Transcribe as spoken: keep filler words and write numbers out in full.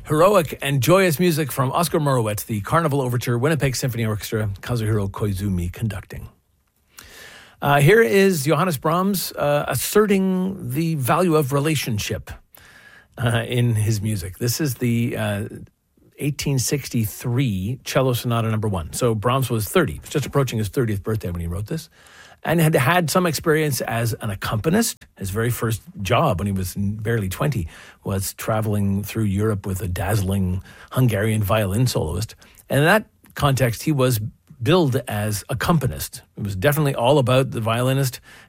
Heroic and joyous music from Oscar Morowitz, the Carnival Overture, Winnipeg Symphony Orchestra, Kazuhiro Koizumi conducting. Uh, here is Johannes Brahms uh, asserting the value of relationship uh, in his music. This is the uh, eighteen sixty-three Cello Sonata number one. So Brahms was thirty. He was just approaching his thirtieth birthday when he wrote this, and had had some experience as an accompanist. His very first job when he was barely twenty was traveling through Europe with a dazzling Hungarian violin soloist. And in that context, he was billed as accompanist. It was definitely all about the violinist